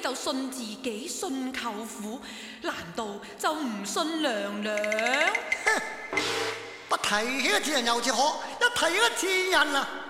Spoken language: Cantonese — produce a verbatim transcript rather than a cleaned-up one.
就信自己，信舅父，難道就唔信娘娘？ 不提起個賤人又似可，一提起個賤人啊，